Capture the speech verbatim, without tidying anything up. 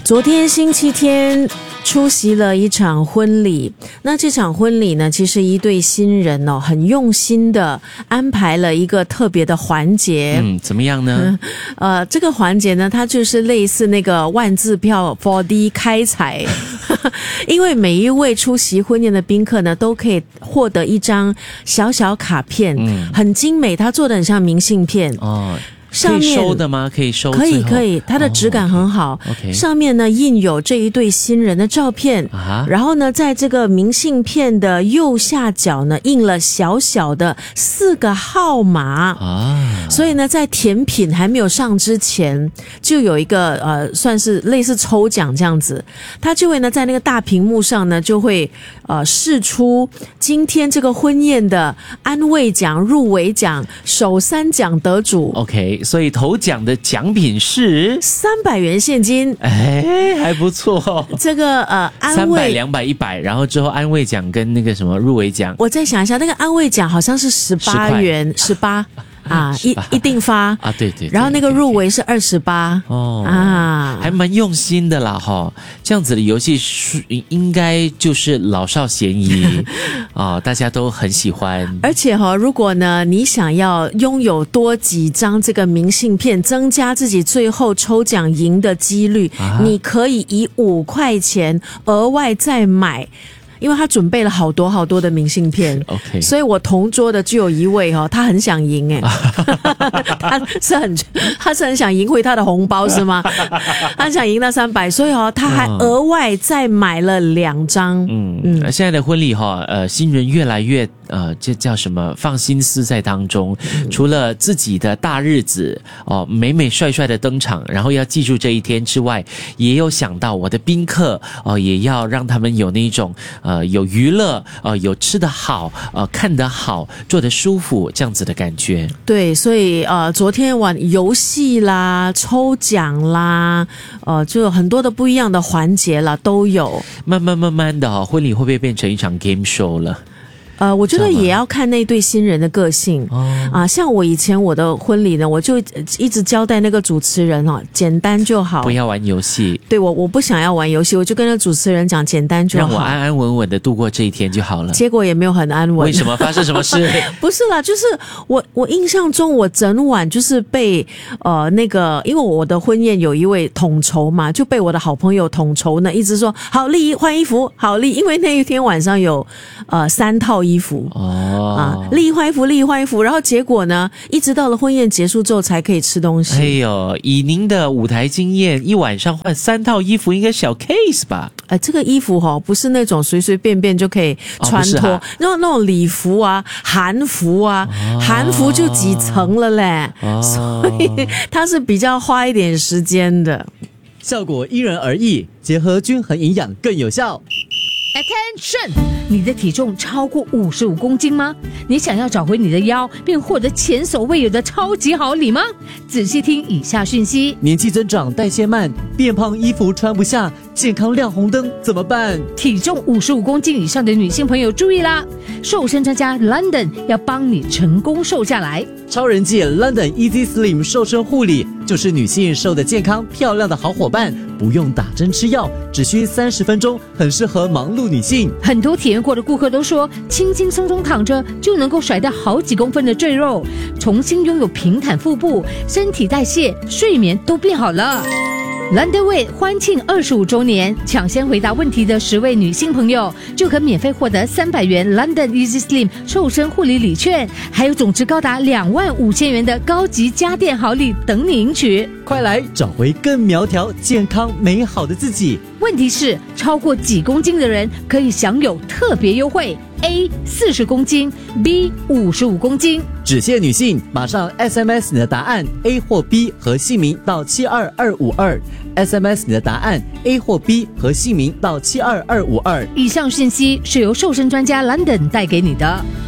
昨天星期天出席了一场婚礼，那这场婚礼呢，其实一对新人哦，很用心的安排了一个特别的环节。 嗯，怎么样呢？ 嗯、呃，这个环节呢，它就是类似那个万字票 四 D 开彩，因为每一位出席婚宴的宾客呢，都可以获得一张小小卡片，嗯、很精美，它做的很像明信片哦。上面可以收的吗？可以收， 可以可以，它的质感很好。 Oh, okay. 上面呢印有这一对新人的照片， uh-huh. 然后呢，在这个明信片的右下角呢，印了小小的四个号码啊。所以呢，在甜品还没有上之前，就有一个呃，算是类似抽奖这样子，它就会呢在那个大屏幕上呢，就会呃释出今天这个婚宴的安慰奖、入围奖、首三奖得主。 OK。所以头奖的奖品是三百元现金， 哎，还不错、哦。 这个呃安慰三百、两百、一百，然后之后安慰奖跟那个什么入围奖， 我再想一下，那个安慰奖好像是十八元，十八。啊，一一定发啊，对 对, 对。 然后那个入围是二十八哦啊，还蛮用心的啦哈。这样子的游戏是应该就是老少咸宜啊、哦，大家都很喜欢。 而且哈、哦，如果呢你想要拥有多几张这个明信片，增加自己最后抽奖赢的几率，啊、你可以以五块钱额外再买。因为他准备了好多好多的明信片 ，OK， 所以我同桌的就有一位哦，他很想赢哎，他是很他是很想赢回他的红包是吗？他很想赢那三百，所以哦，他还额外再买了两张。 嗯嗯，现在的婚礼哈、哦，呃，新人越来越呃，这叫什么？放心思在当中，嗯、除了自己的大日子哦，美美帅帅的登场，然后要记住这一天之外，也有想到我的宾客哦，也要让他们有那种。呃，有娱乐，呃，有吃得好，呃，看得好，做得舒服，这样子的感觉。 对，所以呃，昨天玩游戏啦、抽奖啦，呃，就有很多的不一样的环节啦，都有。 慢慢慢慢的、哦，婚礼会不会变成一场 game show 了？ 呃，我觉得也要看那对新人的个性哦啊，像我以前我的婚礼呢，我就一直交代那个主持人哦，简单就好， 不要玩游戏。 对我，我不想要玩游戏，我就跟那主持人讲，简单就好， 让我安安稳稳的度过这一天就好了。 结果也没有很安稳。 为什么？发生什么事？ 不是啦，就是我我印象中，我整晚就是被呃那个，因为我的婚宴有一位统筹嘛，就被我的好朋友统筹呢，一直说好丽换衣服，好丽，因为那一天晚上有呃三套。衣服哦啊，立换衣服，立换衣服，然后结果呢，一直到了婚宴结束之后才可以吃东西。 哎呦，以您的舞台经验，一晚上换三套衣服，应该小 case 吧？ 呃，这个衣服哈、哦，不是那种随随便便就可以穿脱，哦、那种那种礼服啊、韩服啊，哦、韩服就几层了嘞，哦、所以它是比较花一点时间的。 效果因人而异，结合均衡营养更有效。 Attention！ 你的体重超过五十五公斤吗？你想要找回你的腰，并获得前所未有的超级好礼吗？仔细听以下讯息： 年纪增长，代谢慢，变胖，衣服穿不下，健康亮红灯，怎么办？ 体重五十五公斤以上的女性朋友注意啦！瘦身专家 London 要帮你成功瘦下来。 超人气 London Easy Slim 瘦身护理就是女性瘦得健康漂亮的好伙伴，不用打针吃药，只需三十分钟，很适合忙碌女性。 很多体验过的顾客都说，轻轻松松躺着就能够甩掉好几公分的赘肉，重新拥有平坦腹部，身体代谢、睡眠都变好了。London Weight 欢庆二十五周年，抢先回答问题的十位女性朋友就可免费获得三百元 London Easy Slim 瘦身护理礼券，还有总值高达两万五千元的高级家电好礼等你赢取。 快来找回更苗条、健康、美好的自己。 问题是，超过几公斤的人可以享有特别优惠 ：A 四十公斤 ，B 五十五公斤。 只限女性，马上 S M S 你的答案 A 或 B 和姓名到七二二五二 ，S M S 你的答案 A 或 B 和姓名到七二二五二。 以上讯息是由瘦身专家 London 带给你的。